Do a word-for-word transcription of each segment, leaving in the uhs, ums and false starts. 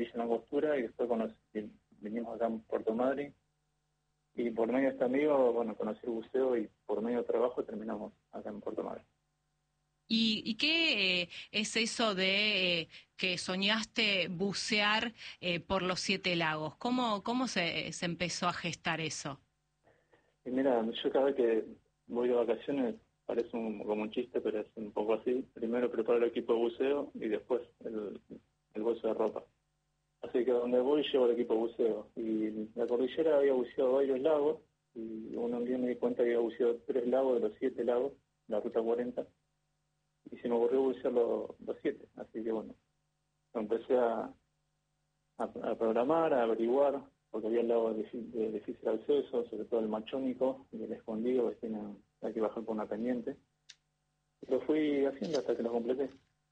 Villa Langostura y después conocí, vinimos acá en Puerto Madryn. Y por medio de este amigo, bueno, conocí el buceo y por medio de trabajo terminamos acá en Puerto Madryn. ¿Y, y qué eh, es eso de eh, que soñaste bucear eh, por los siete lagos? ¿Cómo, cómo se, se empezó a gestar eso? Y mira, yo cada vez que voy de vacaciones, parece un, como un chiste, pero es un poco así. Primero preparo el equipo de buceo y después el, el bolso de ropa. Así que donde voy llevo el equipo de buceo. Y la cordillera había buceado varios lagos y un día me di cuenta que había buceado tres lagos de los siete lagos, la ruta cuarenta. Y se me ocurrió bucear los, los siete. Así que bueno, empecé a, a, a programar, a averiguar, porque había lagos de, de difícil acceso, sobre todo el Machónico y el Escondido, que tienen, hay que bajar por una pendiente. Y lo fui haciendo hasta que lo completé.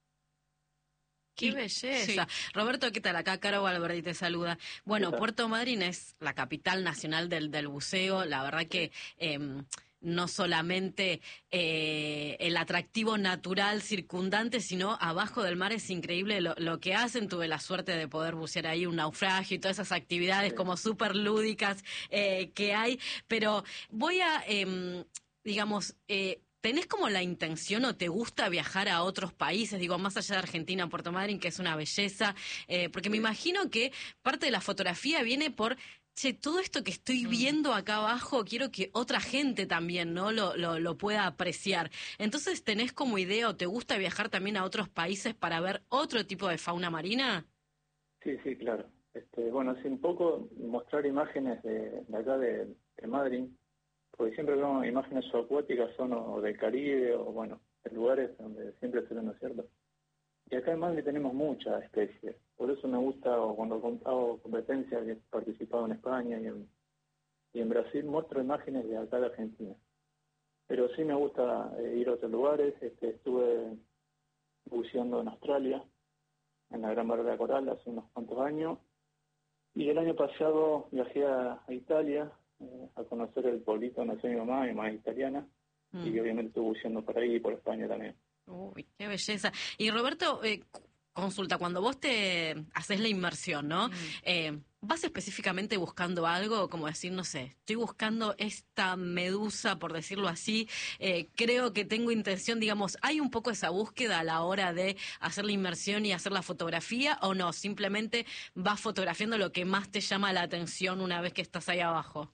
¡Qué belleza! Sí. Roberto, ¿qué tal? Acá Caro Valverdi te saluda. Bueno, Puerto Madryn es la capital nacional del, del buceo. La verdad que eh, no solamente eh, el atractivo natural circundante, sino abajo del mar es increíble lo, lo que hacen. Tuve la suerte de poder bucear ahí, un naufragio y todas esas actividades sí. como súper lúdicas eh, que hay. Pero voy a, eh, digamos... Eh, ¿Tenés como la intención o te gusta viajar a otros países? Digo, más allá de Argentina, Puerto Madryn, que es una belleza, eh, porque me imagino que parte de la fotografía viene por, che, todo esto que estoy viendo acá abajo, quiero que otra gente también, ¿no? Lo, lo, lo pueda apreciar. Entonces, ¿tenés como idea o te gusta viajar también a otros países para ver otro tipo de fauna marina? Sí, sí, claro. Este, bueno, hace un poco mostrar imágenes de, de acá de, de Madryn, porque siempre vemos imágenes acuáticas, son o del Caribe o, bueno, de lugares donde siempre se ven, ¿no es cierto? Y acá en Madrid tenemos muchas especies, por eso me gusta, o cuando hago competencias, que he participado en España y en, y en Brasil, muestro imágenes de acá de Argentina. Pero sí me gusta eh, ir a otros lugares, este, estuve buceando en Australia, en la Gran Barrera de Coral, hace unos cuantos años, y el año pasado viajé a, a Italia, a conocer el pueblito donde nació mi mamá, mi mamá es italiana, mm. y obviamente estuve buceando por ahí y por España también. Uy, qué belleza. Y Roberto, eh, consulta, cuando vos te haces la inmersión, ¿no? Mm. Eh, ¿Vas específicamente buscando algo? Como decir, no sé, estoy buscando esta medusa, por decirlo así, eh, creo que tengo intención, digamos, ¿hay un poco esa búsqueda a la hora de hacer la inmersión y hacer la fotografía o no? Simplemente vas fotografiando lo que más te llama la atención una vez que estás ahí abajo.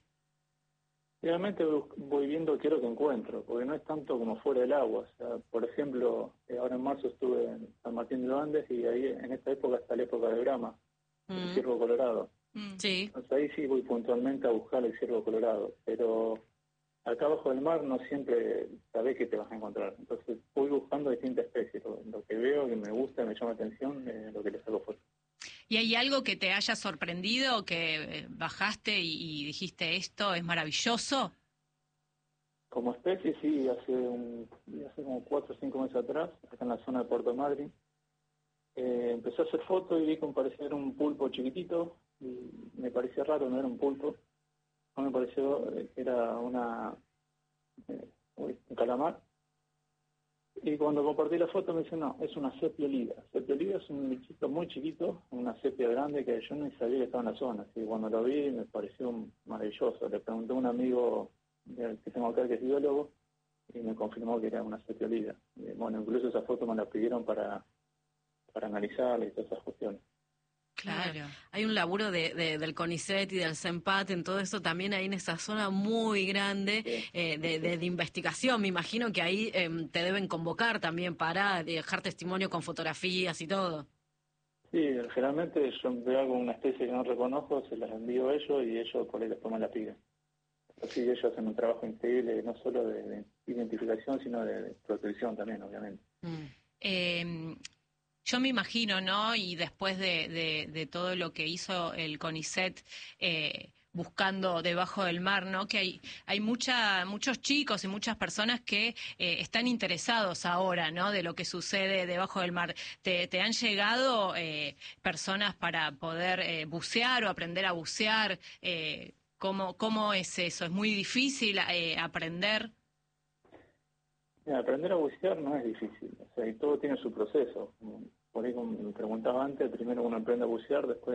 Realmente voy viendo qué es lo que encuentro, porque no es tanto como fuera del agua. O sea, por ejemplo, ahora en marzo estuve en San Martín de los Andes y ahí en esta época está la época de brama, mm. el ciervo colorado. Mm. Sí. Entonces ahí sí voy puntualmente a buscar el ciervo colorado, pero acá abajo del mar no siempre sabés qué te vas a encontrar. Entonces voy buscando distintas especies. Lo, lo que veo, que me gusta, me llama la atención, es lo que les hago fotos. ¿Y hay algo que te haya sorprendido, que bajaste y, y dijiste esto es maravilloso? Como especie, sí, hace, un, hace como cuatro o cinco meses atrás, acá en la zona de Puerto Madryn, eh, empecé a hacer fotos y vi que parecía un pulpo chiquitito, y me parecía raro, no era un pulpo, no me pareció que era una, eh, un calamar. Y cuando compartí la foto me dice, no, es una sepiolida. Sepiolida es un bichito muy chiquito, una sepia grande que yo ni sabía que estaba en la zona. Así que cuando lo vi me pareció maravilloso. Le pregunté a un amigo que tengo acá que es biólogo y me confirmó que era una sepiolida. Y, bueno, incluso esa foto me la pidieron para, para analizarla y todas esas cuestiones. Claro, hay un laburo de, de, del CONICET y del CENPAT en todo eso también ahí en esa zona muy grande sí, eh, de, de, de investigación. Me imagino que ahí eh, te deben convocar también para dejar testimonio con fotografías y todo. Sí, generalmente yo veo alguna especie que no reconozco, se las envío a ellos y ellos por ahí después me la piden. Así ellos hacen un trabajo increíble, no solo de, de identificación, sino de, de protección también, obviamente. Mm. Eh, Yo me imagino, ¿no? Y después de, de, de todo lo que hizo el CONICET eh, buscando debajo del mar, ¿no? Que hay hay mucha muchos chicos y muchas personas que eh, están interesados ahora, ¿no? De lo que sucede debajo del mar. ¿Te, te han llegado eh, personas para poder eh, bucear o aprender a bucear? Eh, ¿cómo, ¿Cómo es eso? ¿Es muy difícil eh, aprender? Mira, aprender a bucear no es difícil, o sea, y todo tiene su proceso. por ahí como me preguntaba antes, primero uno aprende a bucear, después